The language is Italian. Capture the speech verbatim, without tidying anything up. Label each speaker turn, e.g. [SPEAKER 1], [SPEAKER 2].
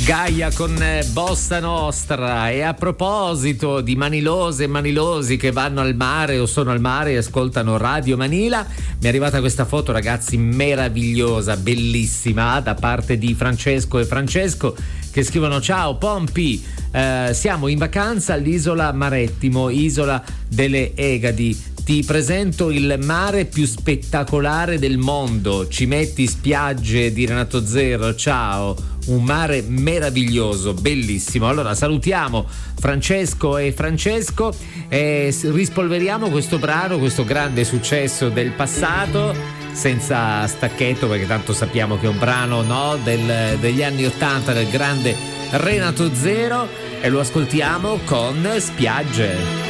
[SPEAKER 1] Gaia con Bossa Nostra. E a proposito di manilose e manilosi che vanno al mare o sono al mare e ascoltano Radio Manila, mi è arrivata questa foto, ragazzi, meravigliosa, bellissima, da parte di Francesco e Francesco, che scrivono: ciao Pompi, eh, siamo in vacanza all'isola Marettimo, isola delle Egadi. Ti presento il mare più spettacolare del mondo. Ci metti spiagge di Renato Zero, ciao. Un mare meraviglioso, bellissimo. Allora salutiamo Francesco e Francesco e rispolveriamo questo brano, questo grande successo del passato, senza stacchetto, perché tanto sappiamo che è un brano, no, del, degli anni ottanta, del grande Renato Zero, e lo ascoltiamo con Spiagge.